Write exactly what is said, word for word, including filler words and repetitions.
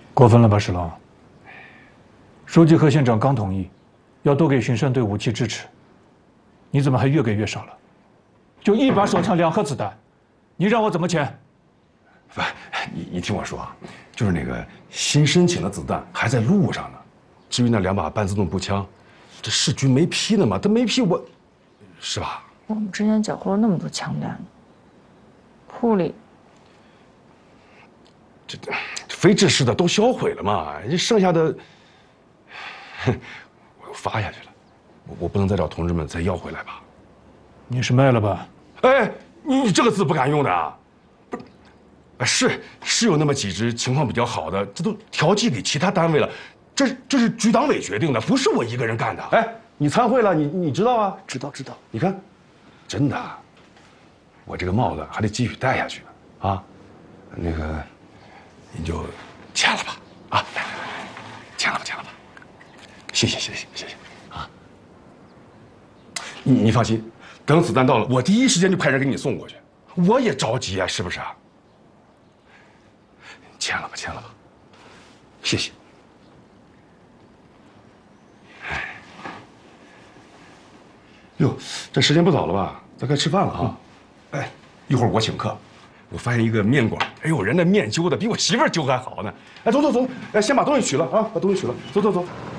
过分了吧，石龙？书记和县长刚同意，要多给巡山队武器支持，你怎么还越给越少了？就一把手枪，两盒子弹，你让我怎么签？ 不，你你听我说啊，就是那个新申请的子弹还在路上呢。至于那两把半自动步枪，这市局没批呢嘛，他没批我，是吧？ 我们之前缴获了那么多枪弹，库里这这非制式的都销毁了嘛，这剩下的，哼，我又发下去了，我我不能再找同志们再要回来吧？ 你是卖了吧？ 哎，你你这个字不敢用的啊！不是，啊是是有那么几支情况比较好的，这都调剂给其他单位了，这这是局党委决定的，不是我一个人干的。哎，你参会了，你你知道啊？ 知道知道。 你看，真的，我这个帽子还得继续戴下去呢啊！那个，您就签了吧啊！来来来，签了吧签了吧，谢谢谢谢谢谢啊！你你放心。等子弹到了，我第一时间就派人给你送过去。我也着急啊，是不是啊？签了吧，签了吧，谢谢。哎，哟，这时间不早了吧？咱该吃饭了啊！哎，一会儿我请客。我发现一个面馆，哎呦，人那面揪的比我媳妇儿揪还好呢。哎，走走走，哎，先把东西取了啊，把东西取了，走走走。